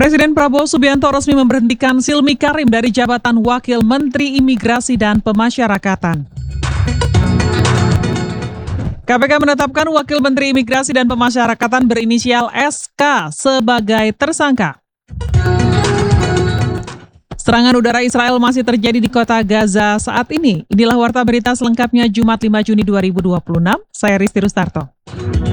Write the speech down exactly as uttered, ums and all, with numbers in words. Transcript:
Presiden Prabowo Subianto resmi memberhentikan Silmi Karim dari jabatan Wakil Menteri Imigrasi dan Pemasyarakatan. K P K menetapkan Wakil Menteri Imigrasi dan Pemasyarakatan berinisial S K sebagai tersangka. Serangan udara Israel masih terjadi di kota Gaza saat ini. Inilah warta berita selengkapnya Jumat lima Juni dua ribu dua puluh enam. Saya Risti Rustarto.